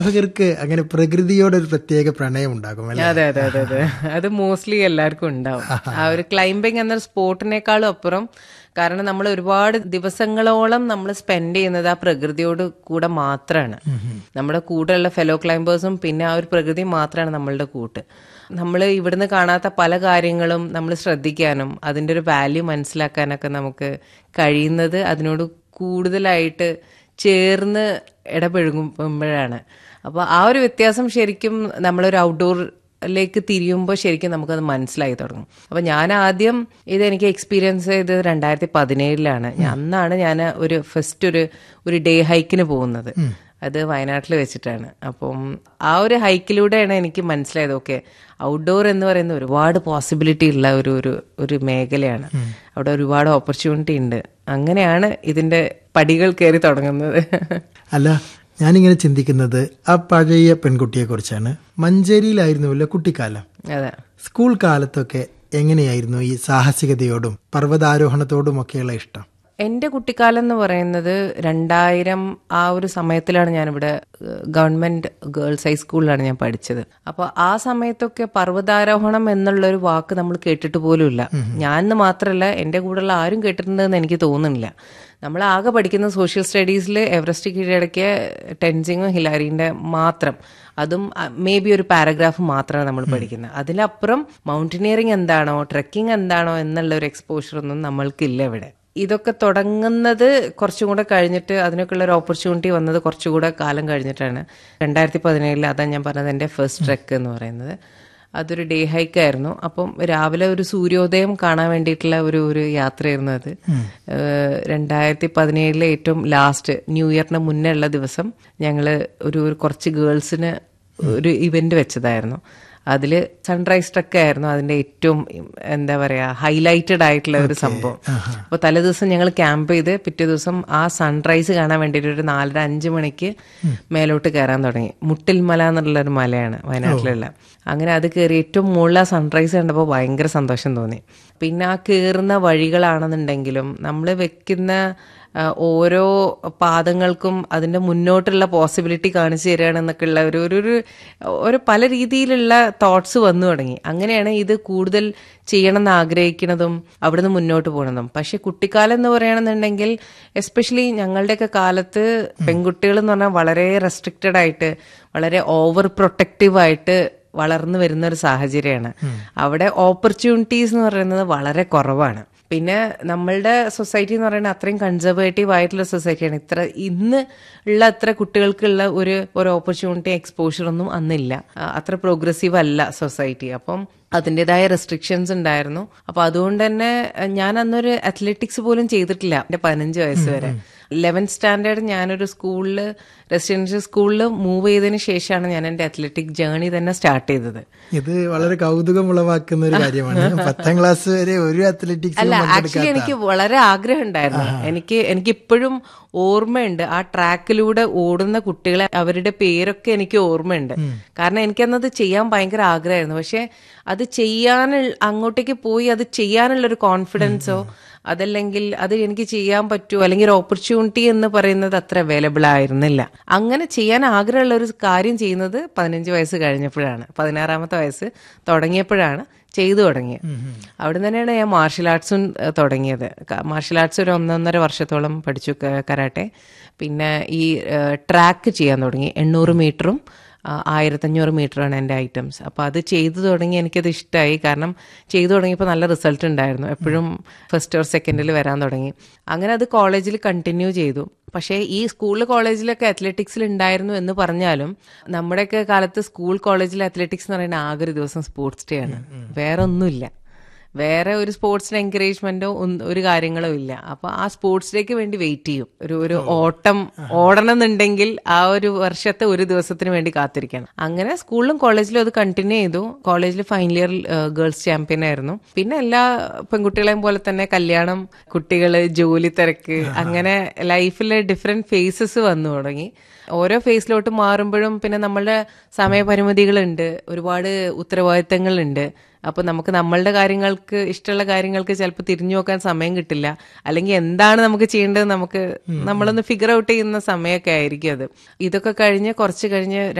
അവർക്ക് അങ്ങനെ പ്രകൃതിയോടൊരു പ്രത്യേക പ്രണയം ഉണ്ടാകും. അതെ അതെ അതെ അതെ, അത് മോസ്റ്റ്ലി എല്ലാവർക്കും ഉണ്ടാവും. ആ ഒരു ക്ലൈംബിംഗ് എന്ന സ്പോർട്ടിനേക്കാളും അപ്പുറം, കാരണം നമ്മൾ ഒരുപാട് ദിവസങ്ങളോളം നമ്മൾ സ്പെൻഡ് ചെയ്യുന്നത് ആ പ്രകൃതിയോട് കൂടെ മാത്രമാണ്. നമ്മുടെ കൂടെയുള്ള ഫെലോ ക്ലൈംബേഴ്സും പിന്നെ ആ ഒരു പ്രകൃതി മാത്രമാണ് നമ്മളുടെ കൂട്ട്. നമ്മൾ ഇവിടുന്ന് കാണാത്ത പല കാര്യങ്ങളും നമ്മൾ ശ്രദ്ധിക്കാനും അതിൻ്റെ ഒരു വാല്യൂ മനസ്സിലാക്കാനൊക്കെ നമുക്ക് കഴിയുന്നത് അതിനോട് കൂടുതലായിട്ട് ചേർന്ന് ഇടപഴകുമ്പോഴാണ്. അപ്പോൾ ആ ഒരു വ്യത്യാസം ശരിക്കും നമ്മളൊരു ഔട്ട്ഡോറിലേക്ക് തിരിയുമ്പോൾ ശരിക്കും നമുക്കത് മനസ്സിലായി തുടങ്ങും. അപ്പോൾ ഞാൻ ആദ്യം ഇതെനിക്ക് എക്സ്പീരിയൻസ് ചെയ്തത് 2017 അന്നാണ് ഞാൻ ഒരു ഫസ്റ്റ് ഒരു ഡേ ഹൈക്കിന് പോകുന്നത്. അത് വയനാട്ടിൽ വെച്ചിട്ടാണ്. അപ്പം ആ ഒരു ഹൈക്കിലൂടെയാണ് എനിക്ക് മനസ്സിലായത്, ഓക്കെ, ഔട്ട്ഡോർ എന്ന് പറയുന്ന ഒരുപാട് പോസിബിലിറ്റി ഉള്ള ഒരു മേഖലയാണ്. അവിടെ ഒരുപാട് ഓപ്പർച്യൂണിറ്റി ഉണ്ട്. അങ്ങനെയാണ് ഇതിന്റെ പടികൾ കയറി തുടങ്ങുന്നത്. അല്ല, ഞാനിങ്ങനെ ചിന്തിക്കുന്നത് ആ പഴയ പെൺകുട്ടിയെ കുറിച്ചാണ്. മഞ്ചേരിയിലായിരുന്നുവല്ലോ കുട്ടിക്കാലം. അതെ. സ്കൂൾ കാലത്തൊക്കെ എങ്ങനെയായിരുന്നു ഈ സാഹസികതയോടും പർവ്വതാരോഹണത്തോടും ഒക്കെയുള്ള ഇഷ്ടം? എൻ്റെ കുട്ടിക്കാലം എന്ന് പറയുന്നത് 2000 ആ ഒരു സമയത്തിലാണ് ഞാനിവിടെ ഗവൺമെന്റ് ഗേൾസ് ഹൈസ്കൂളിലാണ് ഞാൻ പഠിച്ചത്. അപ്പോൾ ആ സമയത്തൊക്കെ പർവ്വതാരോഹണം എന്നുള്ളൊരു വാക്ക് നമ്മൾ കേട്ടിട്ട് പോലും ഇല്ല. ഞാൻ മാത്രമല്ല, എൻ്റെ കൂടെയുള്ള ആരും കേട്ടിട്ടുണ്ടെന്ന് എനിക്ക് തോന്നുന്നില്ല. നമ്മൾ ആകെ പഠിക്കുന്ന സോഷ്യൽ സ്റ്റഡീസിൽ എവറസ്റ്റ് കീഴടക്കിയ ടെൻസിങ്ങും ഹിലാരിന്റെ മാത്രം, അതും മേ ബി ഒരു പാരഗ്രാഫ് മാത്രമാണ് നമ്മൾ പഠിക്കുന്നത്. അതിലപ്പുറം മൗണ്ടനിയറിംഗ് എന്താണോ ട്രെക്കിംഗ് എന്താണോ എന്നുള്ള ഒരു എക്സ്പോഷർ ഒന്നും നമ്മൾക്കില്ല ഇവിടെ. ഇതൊക്കെ തുടങ്ങുന്നത് കുറച്ചും കൂടെ കഴിഞ്ഞിട്ട്, അതിനൊക്കെയുള്ള ഒരു ഓപ്പർച്യൂണിറ്റി വന്നത് കുറച്ചുകൂടെ കാലം കഴിഞ്ഞിട്ടാണ്. 2017 അതാണ് ഞാൻ പറഞ്ഞത് എൻ്റെ ഫസ്റ്റ് ട്രെക്ക് എന്ന് പറയുന്നത്. അതൊരു ഡേ ഹൈക്കായിരുന്നു. അപ്പം രാവിലെ ഒരു സൂര്യോദയം കാണാൻ വേണ്ടിയിട്ടുള്ള ഒരു യാത്രയായിരുന്നു അത്. 2017 ഏറ്റവും ലാസ്റ്റ് ന്യൂ ഇയറിന് മുന്നേ ഉള്ള ദിവസം ഞങ്ങൾ ഒരു കുറച്ച് ഗേൾസിന് ഒരു ഇവന്റ് വെച്ചതായിരുന്നു. അതിൽ സൺറൈസ് ട്രക്ക് ആയിരുന്നു അതിന്റെ ഏറ്റവും എന്താ പറയാ ഹൈലൈറ്റഡ് ആയിട്ടുള്ള ഒരു സംഭവം. അപ്പോൾ തലേദിവസം ഞങ്ങൾ ക്യാമ്പ് ചെയ്ത് പിറ്റേ ദിവസം ആ സൺറൈസ് കാണാൻ വേണ്ടിയിട്ട് ഒരു 4:30-5 മണിക്ക് മേലോട്ട് കയറാൻ തുടങ്ങി. മുട്ടിൽ മല എന്നുള്ളൊരു മലയാണ് വയനാട്ടിലുള്ള. അങ്ങനെ അത് കയറി ഏറ്റവും മുകളിൽ ആ സൺറൈസ് കണ്ടപ്പോൾ ഭയങ്കര സന്തോഷം തോന്നി. പിന്നെ ആ കയറുന്ന വഴികളാണെന്നുണ്ടെങ്കിലും നമ്മൾ വെക്കുന്ന ഓരോ പാദങ്ങൾക്കും അതിന്റെ മുന്നോട്ടുള്ള പോസിബിലിറ്റി കാണിച്ചു തരികയാണെന്നൊക്കെ ഉള്ള ഒരു പല രീതിയിലുള്ള തോട്ട്സ് വന്നു തുടങ്ങി. അങ്ങനെയാണ് ഇത് കൂടുതൽ ചെയ്യണമെന്ന് ആഗ്രഹിക്കുന്നതും അവിടുന്ന് മുന്നോട്ട് പോകണതും. പക്ഷെ കുട്ടിക്കാലം എന്ന് പറയുകയാണെന്നുണ്ടെങ്കിൽ എസ്പെഷ്യലി ഞങ്ങളുടെയൊക്കെ കാലത്ത് പെൺകുട്ടികൾ എന്ന് പറഞ്ഞാൽ വളരെ റെസ്ട്രിക്റ്റഡ് ആയിട്ട് വളരെ ഓവർ പ്രൊട്ടക്റ്റീവ് ആയിട്ട് വളർന്നു വരുന്ന ഒരു സാഹചര്യമാണ്. അവിടെ ഓപ്പർച്യൂണിറ്റീസ് എന്ന് പറയുന്നത് വളരെ കുറവാണ്. പിന്നെ നമ്മളുടെ സൊസൈറ്റി എന്ന് പറയുന്നത് അത്രയും കൺസർവേറ്റീവ് ആയിട്ടുള്ള സൊസൈറ്റിയാണ്. ഇന്ന് ഉള്ള അത്ര കുട്ടികൾക്കുള്ള ഒരു ഓപ്പർച്യൂണിറ്റി എക്സ്പോഷർ ഒന്നും അന്നില്ല. അത്ര പ്രോഗ്രസീവ് അല്ല സൊസൈറ്റി. അപ്പം അതിൻ്റെതായ റെസ്ട്രിക്ഷൻസ് ഉണ്ടായിരുന്നു. അപ്പൊ അതുകൊണ്ട് തന്നെ ഞാൻ അന്നൊരു അത്ലറ്റിക്സ് പോലും ചെയ്തിട്ടില്ല എൻ്റെ 15 വയസ്സ് വരെ. 11th സ്റ്റാൻഡേർഡ് ഞാനൊരു സ്കൂളിൽ റെസിഡൻഷ്യൽ സ്കൂളിൽ മൂവ് ചെയ്തതിന് ശേഷമാണ് ഞാൻ എൻ്റെ അത്ലറ്റിക് ജേർണി തന്നെ സ്റ്റാർട്ട് ചെയ്തത്. ഇത് വളരെ കൗതുകമുളവാക്കുന്ന ഒരു കാര്യമാണ്. 10th ക്ലാസ് വരെ ഒരു അത്ലറ്റിക്സ് അല്ല, ആക്ച്വലി എനിക്ക് വളരെ ആഗ്രഹം ഉണ്ടായിരുന്നു. എനിക്കിപ്പോഴും ഓർമ്മയുണ്ട് ആ ട്രാക്കിലൂടെ ഓടുന്ന കുട്ടികളെ, അവരുടെ പേരൊക്കെ എനിക്ക് ഓർമ്മയുണ്ട്. കാരണം എനിക്കന്നത് ചെയ്യാൻ ഭയങ്കര ആഗ്രഹമായിരുന്നു. പക്ഷെ അത് അങ്ങോട്ടേക്ക് പോയി അത് ചെയ്യാനുള്ളൊരു കോൺഫിഡൻസോ അതല്ലെങ്കിൽ അത് എനിക്ക് ചെയ്യാൻ പറ്റുമോ അല്ലെങ്കിൽ ഒരു ഓപ്പർച്യൂണിറ്റി എന്ന് പറയുന്നത് അത്ര അവൈലബിൾ ആയിരുന്നില്ല. അങ്ങനെ ചെയ്യാൻ ആഗ്രഹമുള്ള ഒരു കാര്യം ചെയ്യുന്നത് 15 വയസ്സ് കഴിഞ്ഞപ്പോഴാണ്. 16ാമത്തെ വയസ്സ് തുടങ്ങിയപ്പോഴാണ് ചെയ്തു തുടങ്ങിയത്. അവിടെ തന്നെയാണ് ഞാൻ മാർഷൽ ആർട്സും തുടങ്ങിയത്. മാർഷൽ ആർട്സ് ഒരു 1.5 വർഷത്തോളം പഠിച്ചു കരാട്ടെ. പിന്നെ ഈ ട്രാക്ക് ചെയ്യാൻ തുടങ്ങി. 800 മീറ്ററും 1500 മീറ്ററാണ് എൻ്റെ ഐറ്റംസ്. അപ്പോൾ അത് ചെയ്തു തുടങ്ങി. എനിക്കത് ഇഷ്ടമായി. കാരണം ചെയ്തു തുടങ്ങിയപ്പോൾ നല്ല റിസൾട്ട് ഉണ്ടായിരുന്നു. എപ്പോഴും ഫസ്റ്റ് ഓർ സെക്കൻഡിൽ വരാൻ തുടങ്ങി. അങ്ങനെ അത് കോളേജിൽ കണ്ടിന്യൂ ചെയ്തു. പക്ഷേ ഈ സ്കൂളിൽ കോളേജിലൊക്കെ അത്ലറ്റിക്സിൽ ഉണ്ടായിരുന്നു എന്ന് പറഞ്ഞാലും നമ്മുടെയൊക്കെ കാലത്ത് സ്കൂൾ കോളേജിൽ അത്ലറ്റിക്സ് എന്ന് പറയുന്നത് ആകെ ഒരു ദിവസം സ്പോർട്സ് ഡേ ആണ്. വേറെ ഒന്നുമില്ല. വേറെ ഒരു സ്പോർട്സിന് എൻകറേജ്മെന്റോ ഒരു കാര്യങ്ങളോ ഇല്ല. അപ്പൊ ആ സ്പോർട്സ് ഡേക്ക് വേണ്ടി വെയിറ്റ് ചെയ്യും. ഒരു ഓടണം എന്നുണ്ടെങ്കിൽ ആ ഒരു വർഷത്തെ ഒരു ദിവസത്തിന് വേണ്ടി കാത്തിരിക്കണം. അങ്ങനെ സ്കൂളിലും കോളേജിലും അത് കണ്ടിന്യൂ ചെയ്തു. കോളേജിൽ ഫൈനൽ ഇയർ ഗേൾസ് ചാമ്പ്യൻ ആയിരുന്നു. പിന്നെ എല്ലാ പെൺകുട്ടികളെയും പോലെ തന്നെ കല്യാണം, കുട്ടികള്, ജോലി തിരക്ക്, അങ്ങനെ ലൈഫിലെ ഡിഫറെന്റ് ഫേസസ് വന്നു തുടങ്ങി. ഓരോ ഫേസിലോട്ട് മാറുമ്പോഴും പിന്നെ നമ്മളുടെ സമയപരിമിതികളുണ്ട്, ഒരുപാട് ഉത്തരവാദിത്തങ്ങളുണ്ട്. അപ്പോൾ നമുക്ക് നമ്മളുടെ കാര്യങ്ങൾക്ക് ഇഷ്ടമുള്ള കാര്യങ്ങൾക്ക് ചിലപ്പോൾ തിരിഞ്ഞു നോക്കാൻ സമയം കിട്ടില്ല, അല്ലെങ്കിൽ എന്താണ് നമുക്ക് ചെയ്യേണ്ടത് നമ്മളൊന്ന് ഫിഗർ ഔട്ട് ചെയ്യുന്ന സമയമൊക്കെ ആയിരിക്കും അത്. ഇതൊക്കെ കഴിഞ്ഞ് കുറച്ച് കഴിഞ്ഞ്